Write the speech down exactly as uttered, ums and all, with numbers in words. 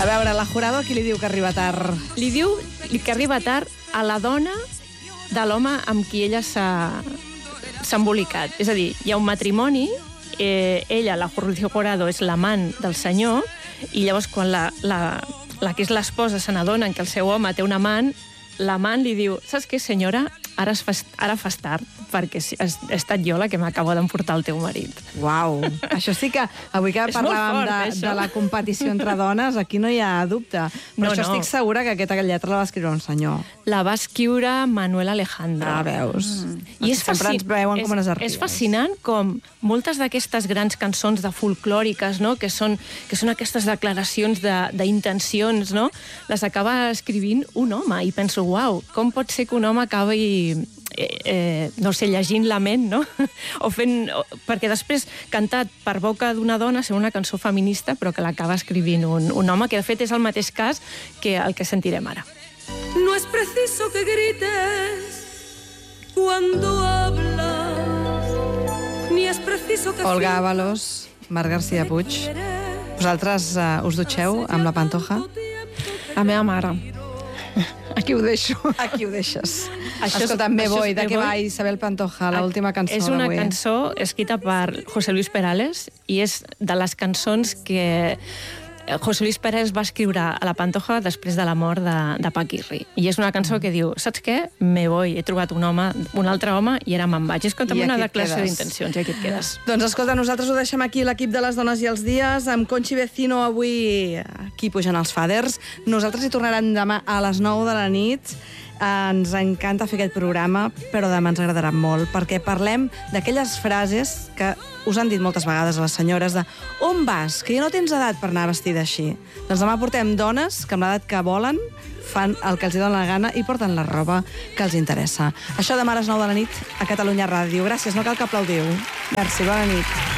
A veure, la Jurado, qui li diu que arriba tard? Li diu que arriba tard a la dona de l'home amb qui ella s'ha embolicat. És a dir, hi ha un matrimoni, eh, ella, la Jurado, és l'amant del senyor, i llavors quan la, la, la que és l'esposa se n'adona que el seu home té un amant, l'amant li diu, saps què, senyora? Ara, es fas, ara fas tard, perquè he estat jo la que m'acabo d'emportar el teu marit. Uau, això sí que... Avui que parlàvem fort, de, de la competició entre dones, aquí no hi ha dubte. Però no, això no. Estic segura que aquesta lletra la va escriure un senyor. La va escriure Manuel Alejandro. Ah, veus? Mm. I és sempre ens veuen com unes és, arpilles. És fascinant com moltes d'aquestes grans cançons de folclòriques, no? que, són, que són aquestes declaracions d'intencions, no? Les acaba escrivint un home. I penso, uau, com pot ser que un home acabi... Eh, eh, no sé, llegint la ment, no? o fent... O, perquè després, cantat per boca d'una dona, és una cançó feminista, però que l'acaba escrivint un, un home, que de fet és el mateix cas que el que sentirem ara. No es preciso que grites cuando hablas, ni es preciso que... Olga Ábalos, Marc García Puig. Vosaltres uh, us dutxeu amb la Pantoja? La meva mare. Aquí ho deixo. Aquí ho deixes. Això Escolta, Me Voy, de què va Isabel Pantoja, l'última cançó d'avui. És una cançó escrita per José Luis Perales i és de les cançons que José Luis Perales va escriure a la Pantoja després de la mort de, de Paquirri. I és una cançó que diu, saps què? Me voy, he trobat un home, un altre home i ara me'n vaig. És com una declaració d'intencions i aquí et quedes. Doncs escolta, nosaltres ho deixem aquí, l'equip de les dones i els dies, amb Conchi Vecino avui aquí pujant els faders. Nosaltres hi tornarem demà a les nou de la nit. Ens encanta fer aquest programa, però demà ens agradarà molt, perquè parlem d'aquelles frases que us han dit moltes vegades a les senyores de on vas, que ja no tens edat per anar vestida així. Doncs demà portem dones que amb l'edat que volen fan el que els dona la gana i porten la roba que els interessa. Això demà a les nou de la nit a Catalunya Ràdio. Gràcies, no cal que aplaudiu. Merci, bona nit.